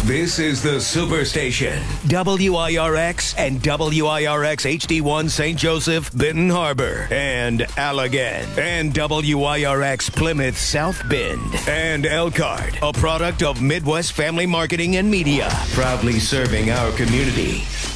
This is the Superstation. WIRX and WIRX HD1 St. Joseph, Benton Harbor, and Allegan. And WIRX Plymouth South Bend. And Elkhart, a product of Midwest Family Marketing and Media. Proudly serving our community.